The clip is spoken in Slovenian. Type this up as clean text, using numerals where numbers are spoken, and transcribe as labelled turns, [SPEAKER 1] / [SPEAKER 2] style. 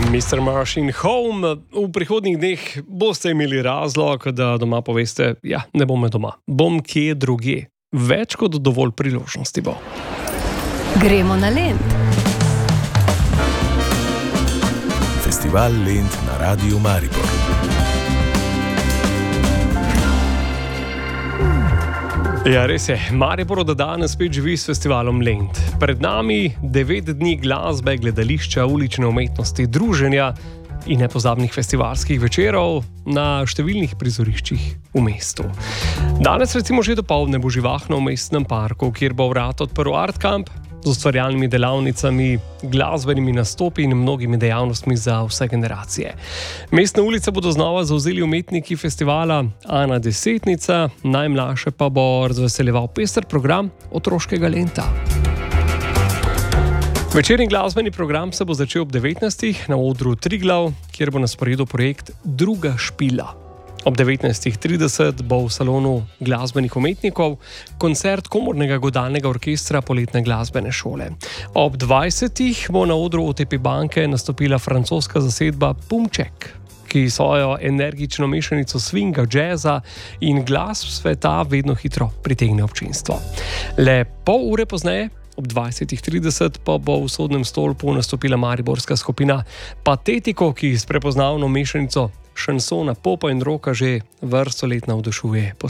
[SPEAKER 1] Mr. Martian Home, v prihodnjih dneh boste imeli razlog, da doma poveste, ja, ne bom doma, bom kje drugje. Več kot dovolj priložnosti bo.
[SPEAKER 2] Gremo na Lent.
[SPEAKER 3] Festival Lent na Radiu Maribor.
[SPEAKER 1] Ja, res je. Maribor od danes spet živi s festivalom Lent. Pred nami 9 dni glasbe, gledališča, ulične umetnosti, druženja in nepozabnih festivalskih večerov na številnih prizoriščih v mestu. Danes recimo že dopoldne bo živahno v mestnem parku, kjer bo vrat odprl Art Camp z ustvarjalnimi delavnicami, glasbenimi nastopi in mnogimi dejavnostmi za vse generacije. Mestne ulice bodo znova zavzeli umetniki festivala Ana Desetnica, najmlajše pa bo razveseljeval pester program otroškega Lenta. Večerni glasbeni program se bo začel ob 19. na odru Triglav, kjer bo na sporedu projekt Druga špila. Ob 19.30 bo v salonu glasbenih umetnikov koncert komornega godalnega orkestra Poletne glasbene šole. Ob 20. bo na odru OTP banke nastopila francoska zasedba Pumček, ki svojo energično mešanico swinga, džeza in glasb sveta vedno hitro pritegne občinstvo. Le pol ure pozneje, ob 20.30 pa bo v sodnem stolpu nastopila mariborska skupina Patetiko, ki s prepoznavno mešanico šansona, popa in roka že vrsto let navdušuje